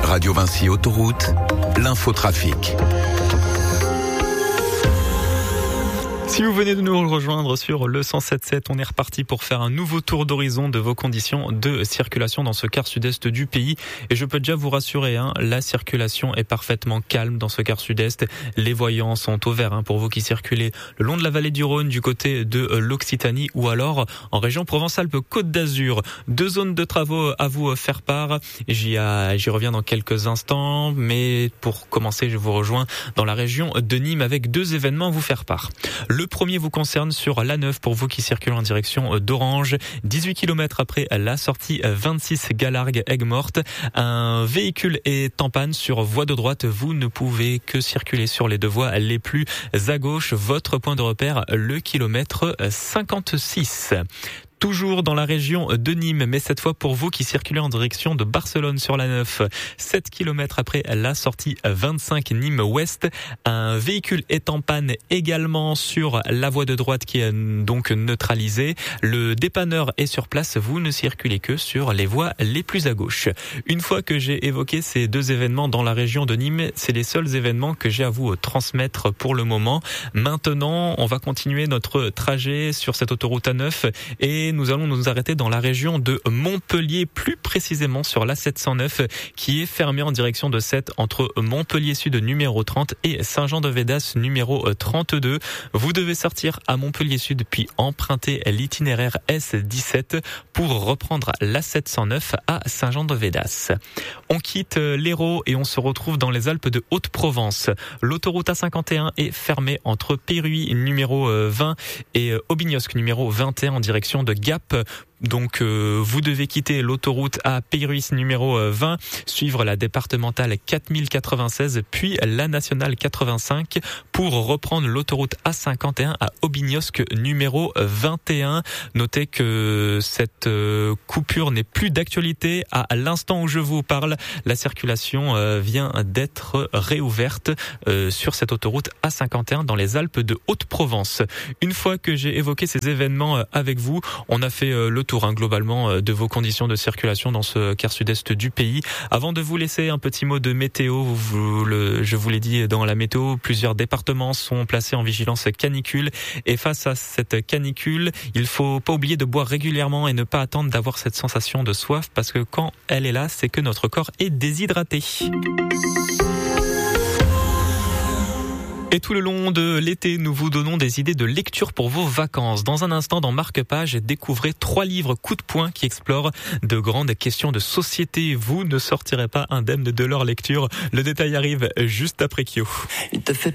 Radio Vinci Autoroute, l'infotrafic. Si vous venez de nous rejoindre sur le 107.7, on est reparti pour faire un nouveau tour d'horizon de vos conditions de circulation dans ce quart sud-est du pays. Et je peux déjà vous rassurer, la circulation est parfaitement calme dans ce quart sud-est. Les voyants sont au vert pour vous qui circulez le long de la vallée du Rhône du côté de l'Occitanie ou alors en région Provence-Alpes-Côte d'Azur. 2 zones de travaux à vous faire part. J'y reviens dans quelques instants, mais pour commencer, je vous rejoins dans la région de Nîmes avec 2 événements à vous faire part. Le premier vous concerne sur l'A9 pour vous qui circulez en direction d'Orange. 18 km après la sortie 26 Galargues-Aigues-Mortes. Un véhicule est en panne sur voie de droite. Vous ne pouvez que circuler sur les 2 voies les plus à gauche. Votre point de repère, le kilomètre 56. Toujours dans la région de Nîmes, mais cette fois pour vous qui circulez en direction de Barcelone sur la 9. 7 km après la sortie 25 Nîmes-Ouest, un véhicule est en panne également sur la voie de droite qui est donc neutralisée. Le dépanneur est sur place, vous ne circulez que sur les voies les plus à gauche. Une fois que j'ai évoqué ces 2 événements dans la région de Nîmes, c'est les seuls événements que j'ai à vous transmettre pour le moment. Maintenant, on va continuer notre trajet sur cette autoroute A9 et nous allons nous arrêter dans la région de Montpellier, plus précisément sur l'A709 qui est fermée en direction de Sète entre Montpellier Sud numéro 30 et Saint-Jean-de-Védas numéro 32. Vous devez sortir à Montpellier Sud puis emprunter l'itinéraire S17 pour reprendre l'A709 à Saint-Jean-de-Védas. On quitte l'Hérault et on se retrouve dans les Alpes de Haute-Provence. L'autoroute A51 est fermée entre Péruy numéro 20 et Aubignosc numéro 21 en direction de Gap. Donc vous devez quitter l'autoroute à Péruy numéro 20, suivre la départementale 4096 puis la nationale 85 pour reprendre l'autoroute A51 à Aubignosc numéro 21. Notez que cette coupure n'est plus d'actualité. À l'instant où je vous parle, la circulation vient d'être réouverte sur cette autoroute A51 dans les Alpes de Haute-Provence. Une fois que j'ai évoqué ces événements avec vous, on a fait le tour globalement de vos conditions de circulation dans ce quart sud-est du pays. Avant de vous laisser un petit mot de météo, je vous l'ai dit dans la météo, plusieurs départements sont placés en vigilance canicule et face à cette canicule, il faut pas oublier de boire régulièrement et ne pas attendre d'avoir cette sensation de soif parce que quand elle est là, c'est que notre corps est déshydraté. Et tout le long de l'été, nous vous donnons des idées de lecture pour vos vacances. Dans un instant, dans Marque-Page, découvrez 3 livres coup de poing qui explorent de grandes questions de société. Vous ne sortirez pas indemne de leur lecture. Le détail arrive juste après Kyo. Il te fait